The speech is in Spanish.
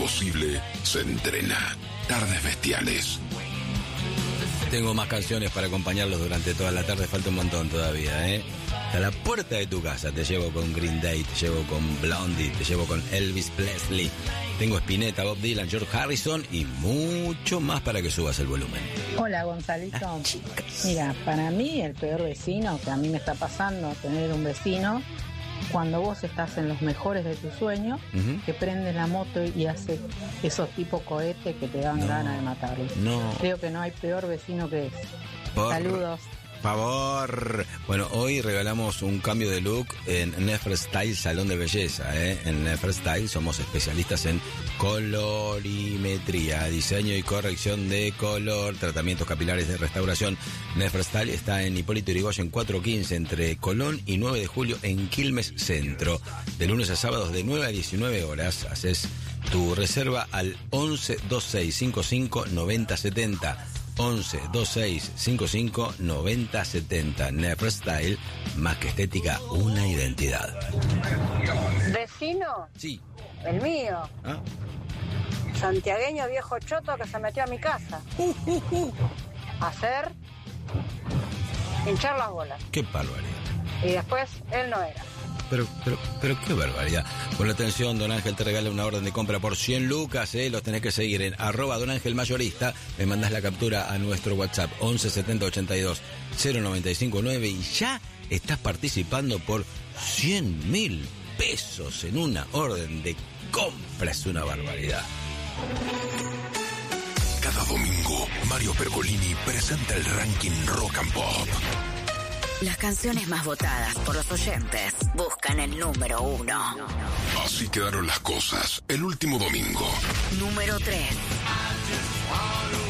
imposible se entrena. Tardes Bestiales. Tengo más canciones para acompañarlos durante toda la tarde, falta un montón todavía, ¿eh? A la puerta de tu casa te llevo con Green Day, te llevo con Blondie, te llevo con Elvis Presley. Tengo Spinetta, Bob Dylan, George Harrison y mucho más para que subas el volumen. Hola, Gonzalito. Mira, para mí el peor vecino, que a mí me está pasando tener un vecino, cuando vos estás en los mejores de tus sueños, que prende la moto y hace esos tipos cohetes que te dan ganas de matarlo. Creo que no hay peor vecino que ese. Saludos. Favor. Bueno, hoy regalamos un cambio de look en Neferstyle Salón de Belleza, ¿eh? En Neferstyle somos especialistas en colorimetría, diseño y corrección de color, tratamientos capilares de restauración. Neferstyle está en Hipólito Yrigoyen 415 entre Colón y 9 de Julio en Quilmes Centro. De lunes a sábados de 9 a 19 horas. Haces tu reserva al 11 26 55 90 70. 11 26 55 90 70. Neferstyle, más que estética, una identidad. ¿Vecino? Sí. El mío. ¿Ah? Santiagueño viejo choto que se metió a mi casa. Hacer hinchar las bolas. Qué barbaridad. Y después él no era. Pero qué barbaridad. Con la atención, Don Ángel te regala una orden de compra por 100 lucas, los tenés que seguir en @DonAngelMayorista. Me mandás la captura a nuestro WhatsApp 11 70 82 095 9 y ya estás participando por 100.000 pesos en una orden de compra. Es una barbaridad. Cada domingo, Mario Pergolini presenta el ranking Rock and Pop. Las canciones más votadas por los oyentes buscan el número 1. Así quedaron las cosas el último domingo. Número 3.